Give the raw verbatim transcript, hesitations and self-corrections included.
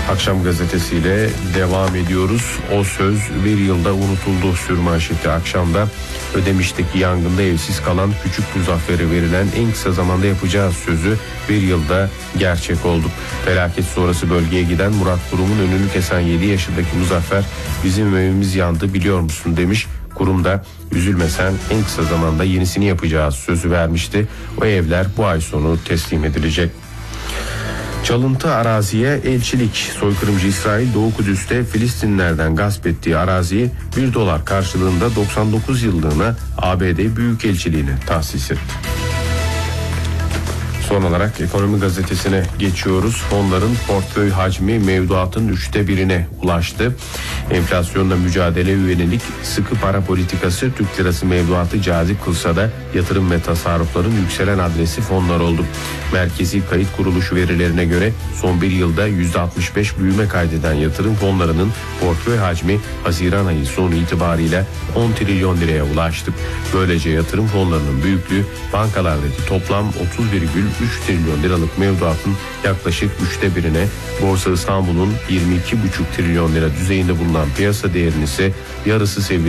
Akşam gazetesiyle devam ediyoruz. O söz bir yılda unutuldu sürmanşeti akşamda. Ödemiş'teki yangında evsiz kalan küçük Muzaffer'e verilen en kısa zamanda yapacağız sözü bir yılda gerçek oldu. Felaket sonrası bölgeye giden Murat Kurum'un önünü kesen yedi yaşındaki Muzaffer, bizim evimiz yandı biliyor musun demiş. Kurum da üzülme sen, en kısa zamanda yenisini yapacağız sözü vermişti. O evler bu ay sonu teslim edilecek. Çalıntı araziye elçilik. Soykırımcı İsrail Doğu Kudüs'te Filistinlilerden gasp ettiği araziyi bir dolar karşılığında doksan dokuz yıllığına A B D Büyükelçiliğine tahsis etti. Son olarak Ekonomi Gazetesi'ne geçiyoruz. Fonların portföy hacmi mevduatın üçte birine ulaştı. Enflasyonla mücadele yönelik sıkı para politikası Türk lirası mevduatı cazip kılsa da yatırım ve tasarrufların yükselen adresi fonlar oldu. Merkezi Kayıt Kuruluşu verilerine göre son bir yılda yüzde altmış beş büyüme kaydeden yatırım fonlarının portföy hacmi Haziran ayı sonu itibariyle on trilyon liraya ulaştı. Böylece yatırım fonlarının büyüklüğü bankalardaki toplam otuz virgül üç trilyon liralık mevduatın yaklaşık üçte birine, Borsa İstanbul'un yirmi iki buçuk trilyon lira düzeyinde bulunan piyasa değerinin ise yarısı seviyesinde